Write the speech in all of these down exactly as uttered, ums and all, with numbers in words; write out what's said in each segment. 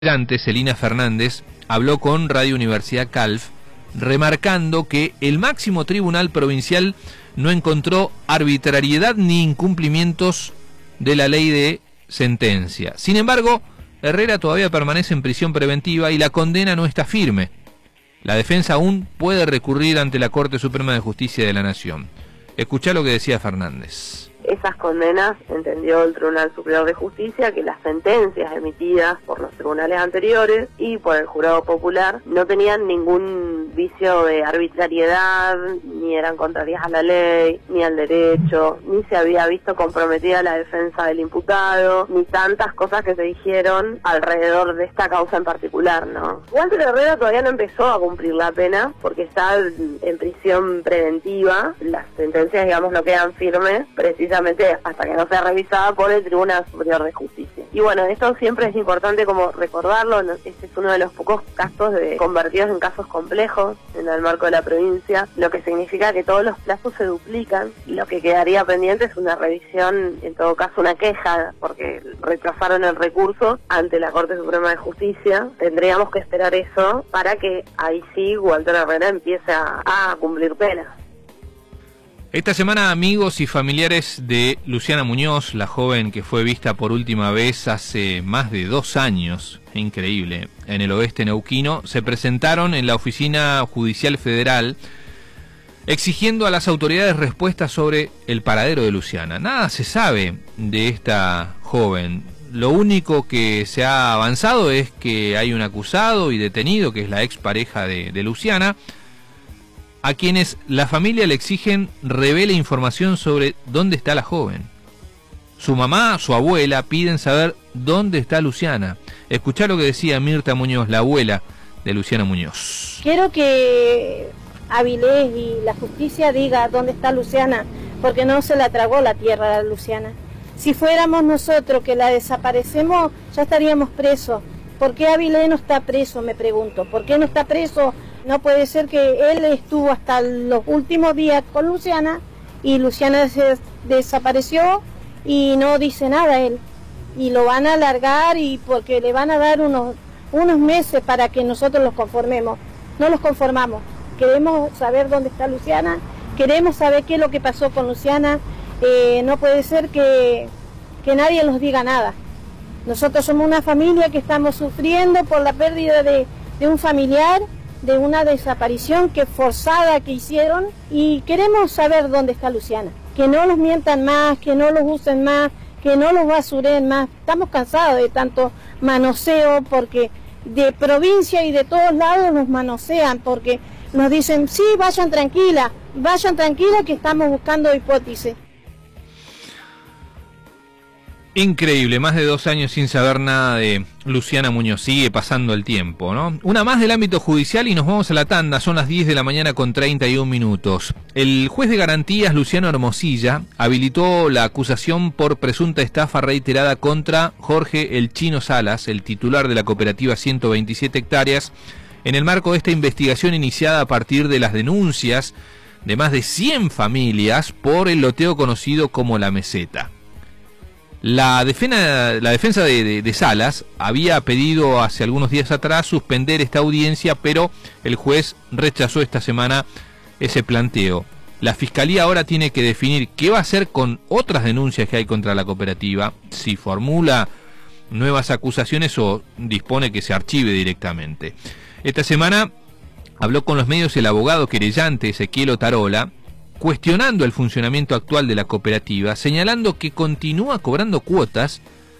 Celina Fernández habló con Radio Universidad Calf, remarcando que el máximo tribunal provincial no encontró arbitrariedad ni incumplimientos de la ley de sentencia. Sin embargo, Herrera todavía permanece en prisión preventiva y la condena no está firme. La defensa aún puede recurrir ante la Corte Suprema de Justicia de la Nación. Escuchá lo que decía Fernández. Esas condenas, entendió el Tribunal Superior de Justicia, que las sentencias emitidas por los tribunales anteriores y por el jurado popular no tenían ningún vicio de arbitrariedad, ni eran contrarias a la ley, ni al derecho, ni se había visto comprometida la defensa del imputado, ni tantas cosas que se dijeron alrededor de esta causa en particular, ¿no? Walter Herrera todavía no empezó a cumplir la pena porque está en prisión preventiva. Las sentencias, digamos, no quedan firmes precisamente hasta que no sea revisada por el Tribunal Superior de Justicia. Y bueno, esto siempre es importante como recordarlo. Este es uno de los pocos casos de convertidos en casos complejos en el marco de la provincia, lo que significa que todos los plazos se duplican y lo que quedaría pendiente es una revisión, en todo caso una queja, porque rechazaron el recurso ante la Corte Suprema de Justicia. Tendríamos que esperar eso para que ahí sí Walter Herrera empiece a, a cumplir penas. Esta semana amigos y familiares de Luciana Muñoz, la joven que fue vista por última vez hace más de dos años, increíble, en el oeste neuquino, se presentaron en la Oficina Judicial Federal exigiendo a las autoridades respuestas sobre el paradero de Luciana. Nada se sabe de esta joven. Lo único que se ha avanzado es que hay un acusado y detenido, que es la expareja de, de Luciana, a quienes la familia le exigen revele información sobre dónde está la joven. Su mamá, su abuela, piden saber dónde está Luciana. Escuchá lo que decía Mirta Muñoz, la abuela de Luciana Muñoz. Quiero que Avilés y la justicia diga dónde está Luciana, porque no se la tragó la tierra a Luciana. Si fuéramos nosotros que la desaparecemos, ya estaríamos presos. ¿Por qué Avilés no está preso, me pregunto? ¿Por qué no está preso? No puede ser que él estuvo hasta los últimos días con Luciana y Luciana se desapareció y no dice nada él. Y lo van a alargar y porque le van a dar unos, unos meses para que nosotros los conformemos. No los conformamos. Queremos saber dónde está Luciana, queremos saber qué es lo que pasó con Luciana. Eh, no puede ser que, que nadie nos diga nada. Nosotros somos una familia que estamos sufriendo por la pérdida de, de un familiar, de una desaparición que forzada que hicieron, y queremos saber dónde está Luciana. Que no los mientan más, que no los usen más, que no los basuren más. Estamos cansados de tanto manoseo, porque de provincia y de todos lados nos manosean, porque nos dicen, sí, vayan tranquila, vayan tranquila que estamos buscando hipótesis. Increíble, más de dos años sin saber nada de Luciana Muñoz, sigue pasando el tiempo, ¿no? Una más del ámbito judicial y nos vamos a la tanda, son las diez de la mañana con treinta y un minutos. El juez de garantías, Luciano Hermosilla, habilitó la acusación por presunta estafa reiterada contra Jorge El Chino Salas, el titular de la cooperativa ciento veintisiete hectáreas, en el marco de esta investigación iniciada a partir de las denuncias de más de cien familias por el loteo conocido como La Meseta. La defensa, la defensa de, de, de Salas había pedido hace algunos días atrás suspender esta audiencia, pero el juez rechazó esta semana ese planteo. La Fiscalía ahora tiene que definir qué va a hacer con otras denuncias que hay contra la cooperativa, si formula nuevas acusaciones o dispone que se archive directamente. Esta semana habló con los medios el abogado querellante Ezequiel Otarola, cuestionando el funcionamiento actual de la cooperativa, señalando que continúa cobrando cuotas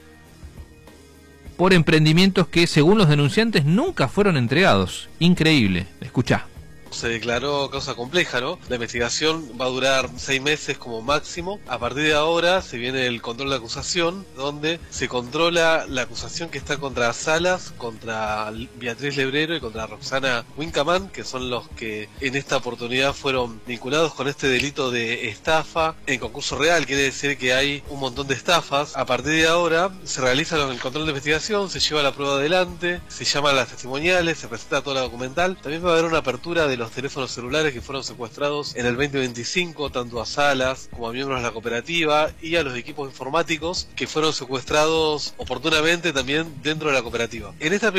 por emprendimientos que, según los denunciantes, nunca fueron entregados. Increíble. Escuchá. Se declaró causa compleja, ¿no? La investigación va a durar seis meses como máximo. A partir de ahora se viene el control de acusación, donde se controla la acusación que está contra Salas, contra Beatriz Lebrero y contra Roxana Wincaman, que son los que en esta oportunidad fueron vinculados con este delito de estafa en concurso real. Quiere decir que hay un montón de estafas. A partir de ahora se realiza el control de investigación, se lleva la prueba adelante, se llaman las testimoniales, se presenta toda la documental. También va a haber una apertura de los teléfonos celulares que fueron secuestrados en el veinte veinticinco, tanto a Salas como a miembros de la cooperativa y a los equipos informáticos que fueron secuestrados oportunamente también dentro de la cooperativa. En esta